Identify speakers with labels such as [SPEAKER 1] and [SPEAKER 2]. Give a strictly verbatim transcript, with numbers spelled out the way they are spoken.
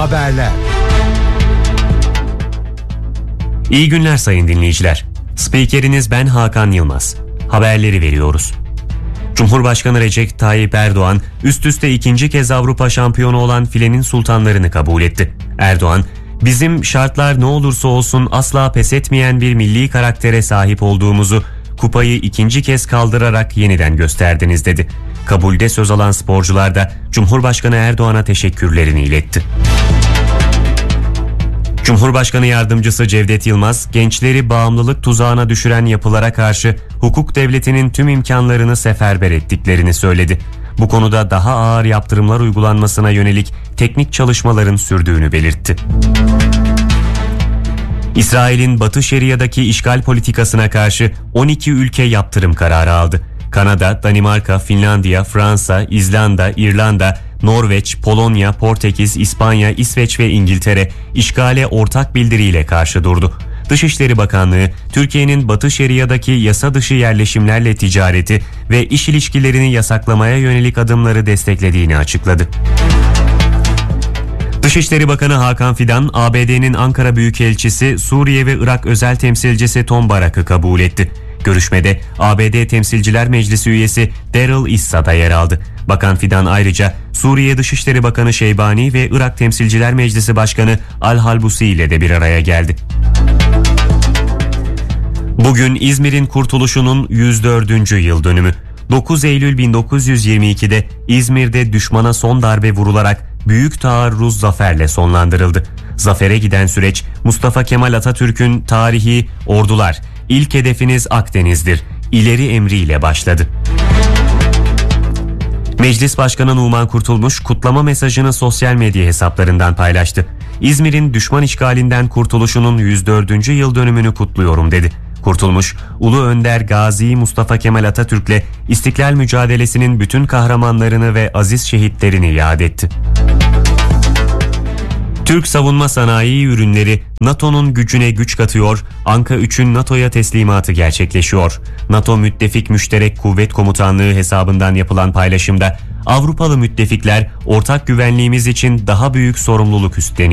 [SPEAKER 1] haberler.
[SPEAKER 2] İyi günler sayın dinleyiciler. Spikeriniz ben Hakan Yılmaz. Haberleri veriyoruz. Cumhurbaşkanı Recep Tayyip Erdoğan üst üste ikinci kez Avrupa şampiyonu olan filenin sultanlarını kabul etti. Erdoğan, bizim şartlar ne olursa olsun asla pes etmeyen bir milli karaktere sahip olduğumuzu kupayı ikinci kez kaldırarak yeniden gösterdiniz dedi. Kabulde söz alan sporcular da Cumhurbaşkanı Erdoğan'a teşekkürlerini iletti. Cumhurbaşkanı Yardımcısı Cevdet Yılmaz, gençleri bağımlılık tuzağına düşüren yapılara karşı hukuk devletinin tüm imkanlarını seferber ettiklerini söyledi. Bu konuda daha ağır yaptırımlar uygulanmasına yönelik teknik çalışmaların sürdüğünü belirtti. İsrail'in Batı Şeria'daki işgal politikasına karşı on iki ülke yaptırım kararı aldı. Kanada, Danimarka, Finlandiya, Fransa, İzlanda, İrlanda, Norveç, Polonya, Portekiz, İspanya, İsveç ve İngiltere işgale ortak bildiriyle karşı durdu. Dışişleri Bakanlığı, Türkiye'nin Batı Şeria'daki yasa dışı yerleşimlerle ticareti ve iş ilişkilerini yasaklamaya yönelik adımları desteklediğini açıkladı. Dışişleri Bakanı Hakan Fidan, A B D'nin Ankara Büyükelçisi, Suriye ve Irak özel temsilcisi Tom Barak'ı kabul etti. Görüşmede A B D Temsilciler Meclisi üyesi Daryl Issa da yer aldı. Bakan Fidan ayrıca Suriye Dışişleri Bakanı Şeybani ve Irak Temsilciler Meclisi Başkanı Al-Halbusi ile de bir araya geldi. Bugün İzmir'in kurtuluşunun yüz dördüncü yıl dönümü. dokuz Eylül bin dokuz yüz yirmi iki'de İzmir'de düşmana son darbe vurularak büyük taarruz zaferle sonlandırıldı. Zafere giden süreç Mustafa Kemal Atatürk'ün tarihi "Ordular, ilk hedefiniz Akdeniz'dir" ileri emriyle başladı. Meclis Başkanı Numan Kurtulmuş kutlama mesajını sosyal medya hesaplarından paylaştı. İzmir'in düşman işgalinden kurtuluşunun yüz dördüncü yıl dönümünü kutluyorum dedi. Kurtulmuş, Ulu Önder Gazi Mustafa Kemal Atatürk'le İstiklal mücadelesinin bütün kahramanlarını ve aziz şehitlerini yad etti. Türk savunma sanayi ürünleri NATO'nun gücüne güç katıyor, Anka üçün NATO'ya teslimatı gerçekleşiyor. NATO Müttefik Müşterek Kuvvet Komutanlığı hesabından yapılan paylaşımda Avrupalı müttefikler ortak güvenliğimiz için daha büyük sorumluluk üstleniyor.